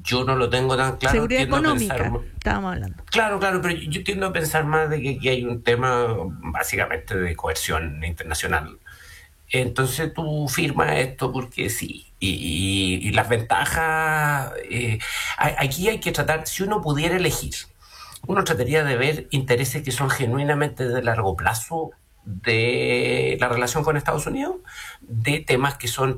yo no lo tengo tan claro. Seguridad Tiendo a económica, pensar, estábamos hablando. claro, pero yo tiendo a pensar más de que aquí hay un tema básicamente de coerción internacional. Entonces tú firmas esto porque sí. Y las ventajas, aquí hay que tratar, si uno pudiera elegir, uno trataría de ver intereses que son genuinamente de largo plazo de la relación con Estados Unidos, de temas que son